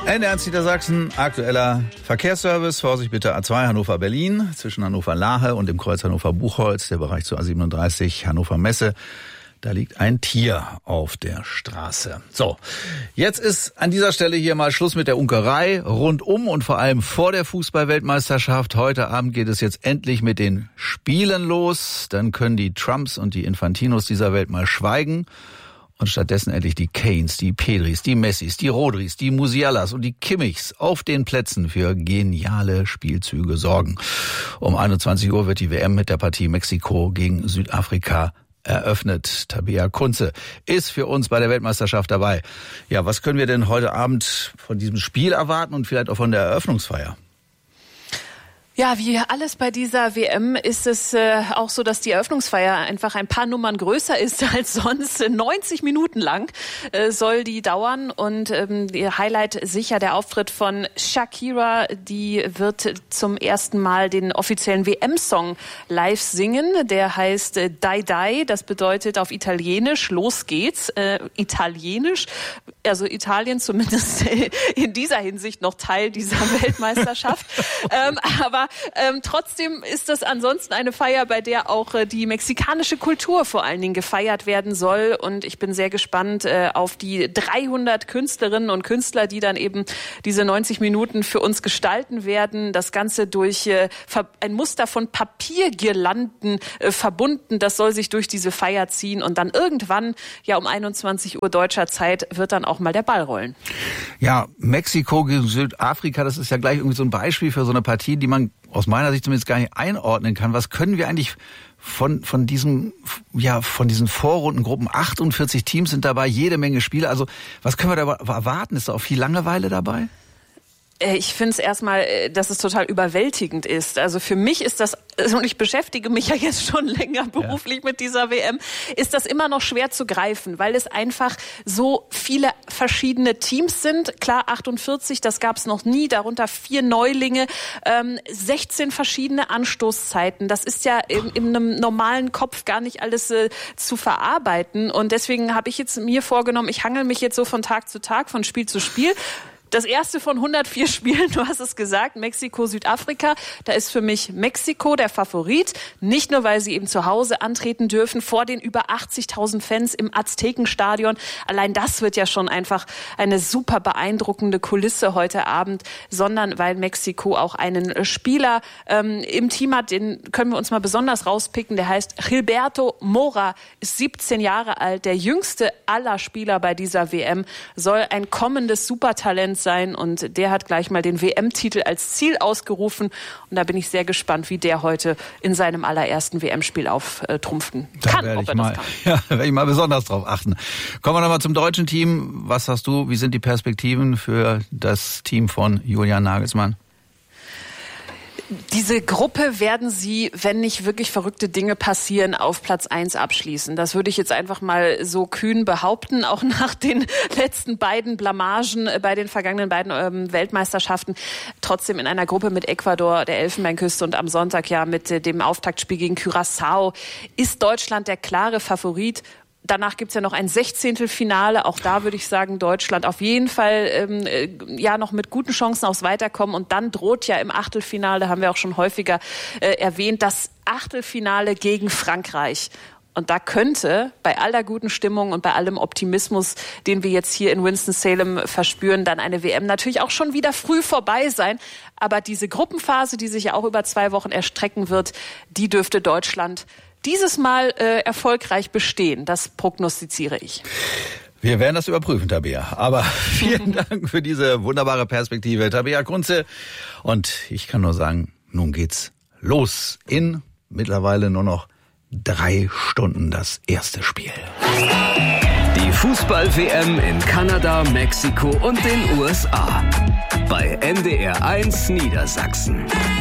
NDR Niedersachsen, aktueller Verkehrsservice. Vorsicht bitte A2 Hannover-Berlin, zwischen Hannover-Lahe und dem Kreuz Hannover-Buchholz, der Bereich zur A37 Hannover-Messe. Da liegt ein Tier auf der Straße. So, jetzt ist an dieser Stelle hier mal Schluss mit der Unkerei rundum und vor allem vor der Fußball-Weltmeisterschaft. Heute Abend geht es jetzt endlich mit den Spielen los. Dann können die Trumps und die Infantinos dieser Welt mal schweigen. Und stattdessen endlich die Kanes, die Pedris, die Messis, die Rodris, die Musialas und die Kimmichs auf den Plätzen für geniale Spielzüge sorgen. Um 21 Uhr wird die WM mit der Partie Mexiko gegen Südafrika eröffnet. Tabea Kunze ist für uns bei der Weltmeisterschaft dabei. Ja, was können wir denn heute Abend von diesem Spiel erwarten und vielleicht auch von der Eröffnungsfeier? Ja, wie alles bei dieser WM ist es auch so, dass die Eröffnungsfeier einfach ein paar Nummern größer ist als sonst. 90 Minuten lang soll die dauern und ihr Highlight sicher der Auftritt von Shakira. Die wird zum ersten Mal den offiziellen WM-Song live singen. Der heißt Dai Dai, das bedeutet auf Italienisch, los geht's. Italienisch, also Italien zumindest in dieser Hinsicht noch Teil dieser Weltmeisterschaft. Aber trotzdem ist das ansonsten eine Feier, bei der auch die mexikanische Kultur vor allen Dingen gefeiert werden soll. Und ich bin sehr gespannt auf die 300 Künstlerinnen und Künstler, die dann eben diese 90 Minuten für uns gestalten werden. Das Ganze durch ein Muster von Papiergirlanden verbunden. Das soll sich durch diese Feier ziehen. Und dann irgendwann, ja um 21 Uhr deutscher Zeit, wird dann auch mal der Ball rollen. Ja, Mexiko gegen Südafrika, das ist ja gleich irgendwie so ein Beispiel für so eine Partie, die man aus meiner Sicht zumindest gar nicht einordnen kann. Was können wir eigentlich von diesen Vorrundengruppen? 48 Teams sind dabei, jede Menge Spiele. Also was können wir da erwarten? Ist da auch viel Langeweile dabei? Ich finde es erstmal, dass es total überwältigend ist. Also für mich ist das, und ich beschäftige mich ja jetzt schon länger beruflich mit dieser WM, ist das immer noch schwer zu greifen, weil es einfach so viele verschiedene Teams sind. Klar, 48, das gab es noch nie, darunter 4 Neulinge, 16 verschiedene Anstoßzeiten. Das ist ja in einem normalen Kopf gar nicht alles zu verarbeiten. Und deswegen habe ich jetzt mir vorgenommen, ich hangel mich jetzt so von Tag zu Tag, von Spiel zu Spiel. Das erste von 104 Spielen, du hast es gesagt, Mexiko, Südafrika. Da ist für mich Mexiko der Favorit. Nicht nur, weil sie eben zu Hause antreten dürfen, vor den über 80.000 Fans im Aztekenstadion. Allein das wird ja schon einfach eine super beeindruckende Kulisse heute Abend, sondern weil Mexiko auch einen Spieler im Team hat, den können wir uns mal besonders rauspicken. Der heißt Gilberto Mora, ist 17 Jahre alt, der jüngste aller Spieler bei dieser WM, soll ein kommendes Supertalent sein und der hat gleich mal den WM-Titel als Ziel ausgerufen und da bin ich sehr gespannt, wie der heute in seinem allerersten WM-Spiel auftrumpfen kann. Da werde ich mal besonders drauf achten. Kommen wir nochmal zum deutschen Team. Was hast du, wie sind die Perspektiven für das Team von Julian Nagelsmann? Diese Gruppe werden sie, wenn nicht wirklich verrückte Dinge passieren, auf Platz 1 abschließen. Das würde ich jetzt einfach mal so kühn behaupten, auch nach den letzten beiden Blamagen bei den vergangenen beiden Weltmeisterschaften. Trotzdem in einer Gruppe mit Ecuador, der Elfenbeinküste und am Sonntag ja mit dem Auftaktspiel gegen Curaçao ist Deutschland der klare Favorit. Danach gibt's ja noch ein 16. Finale. Auch da würde ich sagen, Deutschland auf jeden Fall noch mit guten Chancen aufs Weiterkommen. Und dann droht ja im Achtelfinale, haben wir auch schon häufiger erwähnt, das Achtelfinale gegen Frankreich. Und da könnte bei aller guten Stimmung und bei allem Optimismus, den wir jetzt hier in Winston-Salem verspüren, dann eine WM natürlich auch schon wieder früh vorbei sein. Aber diese Gruppenphase, die sich ja auch über 2 Wochen erstrecken wird, die dürfte Deutschland dieses Mal erfolgreich bestehen. Das prognostiziere ich. Wir werden das überprüfen, Tabea. Aber vielen Dank für diese wunderbare Perspektive, Tabea Kunze. Und ich kann nur sagen, nun geht's los. In mittlerweile nur noch 3 Stunden das erste Spiel. Die Fußball-WM in Kanada, Mexiko und den USA. Bei NDR 1 Niedersachsen.